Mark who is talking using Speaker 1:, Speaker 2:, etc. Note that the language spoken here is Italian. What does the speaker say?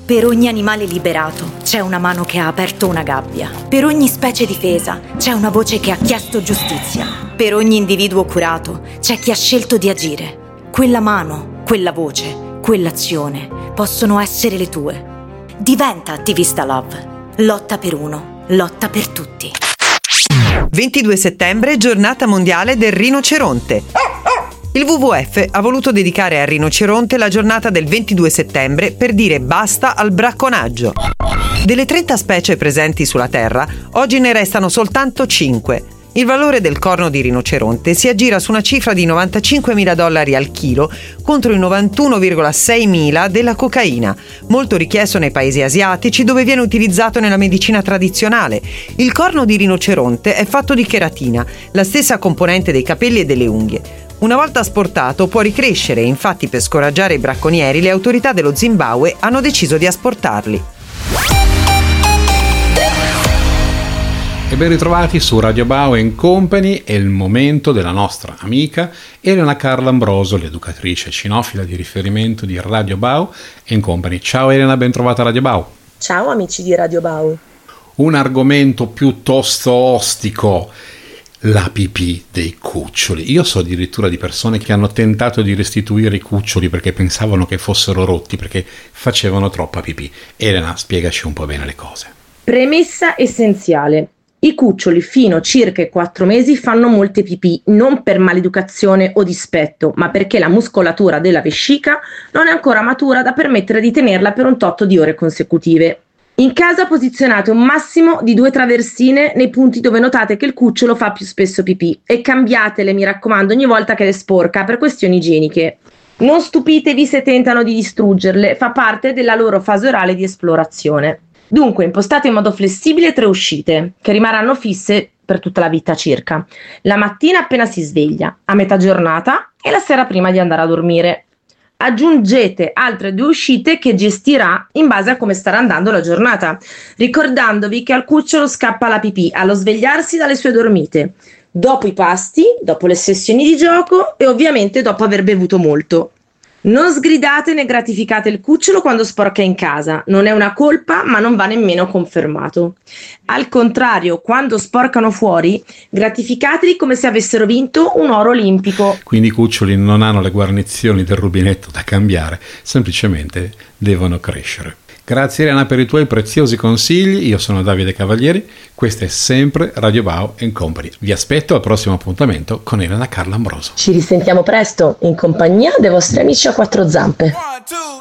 Speaker 1: Per ogni animale liberato c'è una mano che ha aperto una gabbia. Per ogni specie difesa c'è una voce che ha chiesto giustizia. Per ogni individuo curato c'è chi ha scelto di agire. Quella mano, quella voce, quell'azione possono essere le tue. Diventa attivista Love. Lotta per uno, lotta per tutti.
Speaker 2: 22 settembre, giornata mondiale del rinoceronte. Il WWF ha voluto dedicare al rinoceronte la giornata del 22 settembre per dire basta al bracconaggio. Delle 30 specie presenti sulla Terra, oggi ne restano soltanto 5. Il valore del corno di rinoceronte si aggira su una cifra di $95.000 al chilo contro i 91,6.000 della cocaina, molto richiesto nei paesi asiatici dove viene utilizzato nella medicina tradizionale. Il corno di rinoceronte è fatto di cheratina, la stessa componente dei capelli e delle unghie. Una volta asportato può ricrescere, infatti per scoraggiare i bracconieri le autorità dello Zimbabwe hanno deciso di asportarli.
Speaker 3: E ben ritrovati su Radio Bao & Company. È il momento della nostra amica Elena Carla Ambroso, l'educatrice cinofila di riferimento di Radio Bao & Company. Ciao Elena, ben trovata a Radio Bao.
Speaker 4: Ciao amici di Radio Bao.
Speaker 3: Un argomento piuttosto ostico, la pipì dei cuccioli. Io so addirittura di persone che hanno tentato di restituire i cuccioli perché pensavano che fossero rotti, perché facevano troppa pipì. Elena, spiegaci un po' bene le cose.
Speaker 4: Premessa essenziale. I cuccioli fino a circa 4 mesi fanno molte pipì, non per maleducazione o dispetto, ma perché la muscolatura della vescica non è ancora matura da permettere di tenerla per un tot di ore consecutive. In casa posizionate un massimo di 2 traversine nei punti dove notate che il cucciolo fa più spesso pipì e cambiatele, mi raccomando, ogni volta che le sporca per questioni igieniche. Non stupitevi se tentano di distruggerle, fa parte della loro fase orale di esplorazione. Dunque, impostate in modo flessibile 3 uscite, che rimarranno fisse per tutta la vita circa. La mattina appena si sveglia, a metà giornata e la sera prima di andare a dormire. Aggiungete altre 2 uscite che gestirà in base a come starà andando la giornata, ricordandovi che al cucciolo scappa la pipì allo svegliarsi dalle sue dormite, dopo i pasti, dopo le sessioni di gioco e ovviamente dopo aver bevuto molto. Non sgridate né gratificate il cucciolo quando sporca in casa, non è una colpa ma non va nemmeno confermato. Al contrario, quando sporcano fuori, gratificateli come se avessero vinto un oro olimpico.
Speaker 3: Quindi i cuccioli non hanno le guarnizioni del rubinetto da cambiare, semplicemente devono crescere. Grazie Elena per i tuoi preziosi consigli. Io sono Davide Cavalieri, questa è sempre Radio Bao & Company. Vi aspetto al prossimo appuntamento con Elena Carla Ambroso.
Speaker 4: Ci risentiamo presto in compagnia dei vostri amici a 4 zampe.
Speaker 5: 1, 2,